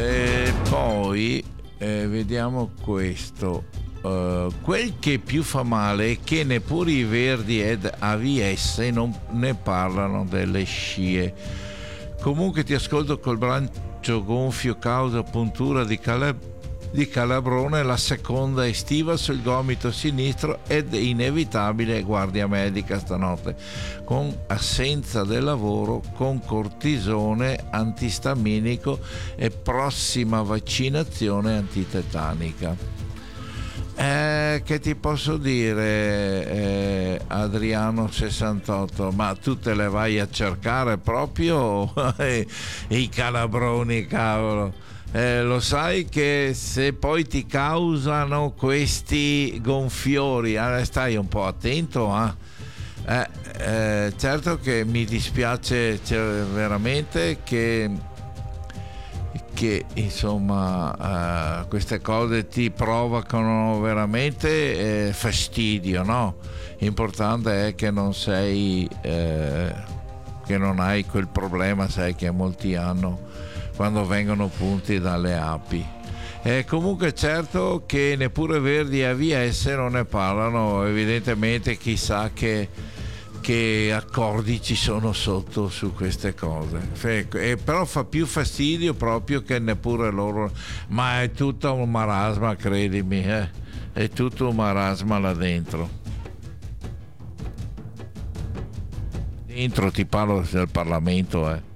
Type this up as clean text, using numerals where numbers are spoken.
Poi vediamo questo. Quel che più fa male è che neppure i Verdi ed AVS non ne parlano delle scie. Comunque ti ascolto col braccio gonfio causa puntura di calabrone, la seconda estiva sul gomito sinistro ed inevitabile guardia medica stanotte, con assenza del lavoro, con cortisone antistaminico e prossima vaccinazione antitetanica. Che ti posso dire, Adriano 68, ma tu te le vai a cercare proprio i calabroni, cavolo. Lo sai che se poi ti causano questi gonfiori, stai un po' attento, certo che mi dispiace veramente che insomma queste cose ti provocano veramente fastidio, no? Importante è che non sei che non hai quel problema, sai, che molti hanno quando vengono punti dalle api. Comunque certo che neppure Verdi e AVS non ne parlano, evidentemente chissà che accordi ci sono sotto su queste cose, però fa più fastidio proprio che neppure loro, ma è tutto un marasma, credimi, è tutto un marasma là dentro ti parlo del Parlamento,